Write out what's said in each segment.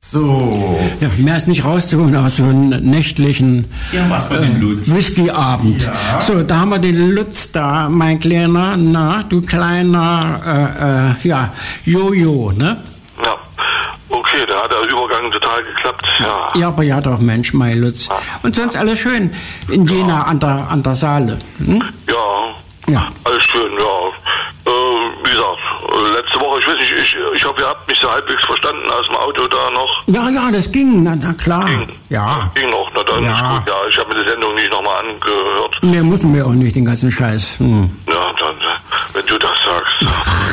So. Ja, mehr ist nicht rauszuholen aus so einem nächtlichen was bei den Lutz. Whisky-Abend. Ja. So, da haben wir den Lutz da, mein kleiner, du kleiner, Jojo, ne? Ja. Okay, da hat der Übergang total geklappt. Ja. Ja, aber ja doch, Mensch, mein Lutz. Und sonst alles schön in Jena an der Saale. Hm? Ja. Alles schön, ja. Wie gesagt, letzte Woche, ich weiß nicht, ich hoffe, ihr habt mich so halbwegs verstanden aus dem Auto da noch. Ja, das ging, na klar. Ja. Ging noch, na dann ist gut. Ja, ich habe mir die Sendung nicht nochmal angehört. Ne, müssen wir auch nicht, den ganzen Scheiß. Ja, dann, wenn du das sagst.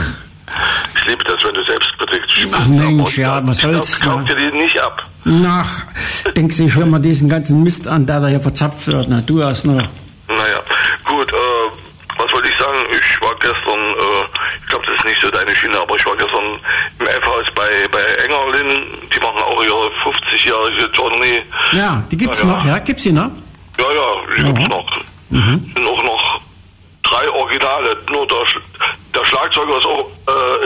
Ich liebe das, wenn du Selbstkritik spielst. Ach Mensch, ja, was soll's. Ich kauf dir die nicht ab. Denkst du, ich höre mal diesen ganzen Mist an, der da hier verzapft wird. Na, du hast noch. Naja, gut, was wollte ich sagen? Ich war gestern, ich glaube, das ist nicht so deine Schiene, aber ich war gestern im F-Haus bei Engerlin. Die machen auch ihre 50-jährige Tournee. Ja, die gibt's noch, ja? Gibt's die noch? Ja, die gibt's noch. Sind auch noch 3 Originale. Nur der Schlagzeuger ist auch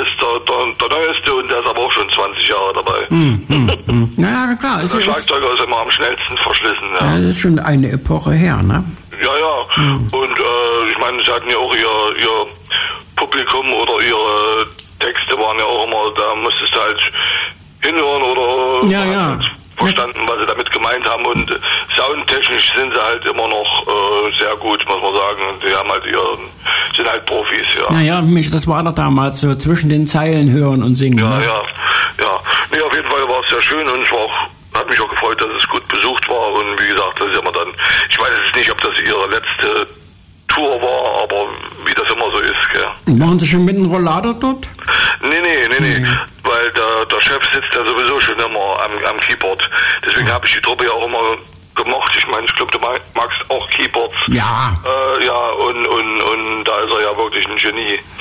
der Neueste und der ist aber auch schon 20 Jahre dabei. Ja, klar. Der Schlagzeuger ist immer am schnellsten verschlissen. Ja. Das ist schon eine Epoche her, ne? Ja. Und ich meine, sie hatten ja auch ihr Publikum oder ihre Texte waren ja auch immer, da musstest du halt hinhören oder halt verstanden, was sie damit gemeint haben. Und soundtechnisch sind sie halt immer noch sehr gut, muss man sagen. Die haben halt sind halt Profis, ja. Naja, Mensch, das war doch damals so zwischen den Zeilen hören und singen. Ja, ne? ja. Nee, auf jeden Fall war es sehr schön und hat mich auch gefreut, dass es gut besucht war. Und wie gesagt, das ist immer dann, ich weiß jetzt nicht, ob das ihre letzte Tour war, aber wie das immer so ist, gell. Machen Sie schon mit dem Rollator dort? Nee. Weil der Chef sitzt ja sowieso schon immer am Keyboard. Deswegen habe ich die Truppe ja auch immer gemocht. Ich meine, ich glaube, du magst auch Keyboards. Ja. Und da ist er ja wirklich ein Genie.